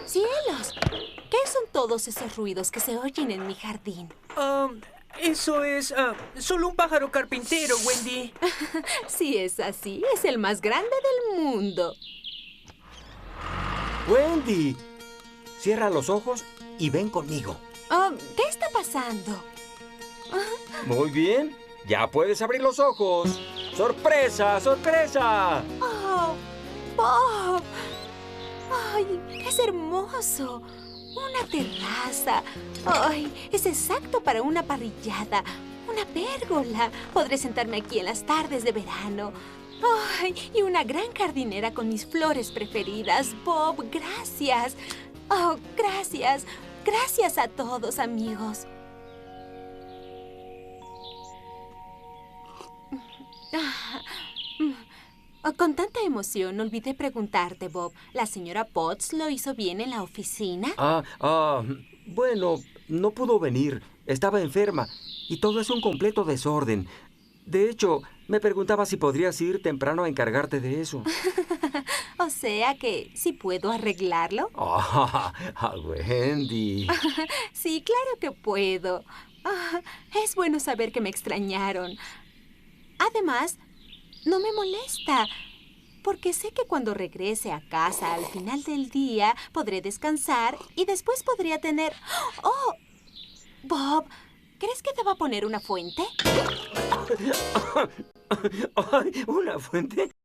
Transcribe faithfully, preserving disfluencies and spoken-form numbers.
¡Cielos! ¿Qué son todos esos ruidos que se oyen en mi jardín? Ah, eso es ah, solo un pájaro carpintero, Wendy. Si es así, es el más grande del mundo. Wendy, cierra los ojos y ven conmigo. Oh, ¿qué está pasando? Muy bien, ya puedes abrir los ojos. ¡Sorpresa, sorpresa! ¡Oh, Bob! ¡Ay, es hermoso! Una terraza. ¡Ay, es exacto para una parrillada! Una pérgola. Podré sentarme aquí en las tardes de verano. ¡Ay, y una gran jardinera con mis flores preferidas! Bob, gracias. ¡Oh, gracias! Gracias a todos, amigos. Oh, con tanta emoción, olvidé preguntarte, Bob. ¿La señora Potts lo hizo bien en la oficina? Ah, ah, bueno, no pudo venir. Estaba enferma y todo es un completo desorden. De hecho, me preguntaba si podrías ir temprano a encargarte de eso. O sea que, ¿sí puedo arreglarlo? Ah, ah, Wendy. Sí, claro que puedo. Ah, es bueno saber que me extrañaron. Además, no me molesta, porque sé que cuando regrese a casa al final del día podré descansar y después podría tener... ¡Oh! Bob, ¿crees que deba poner una fuente? Ay, ¿una fuente?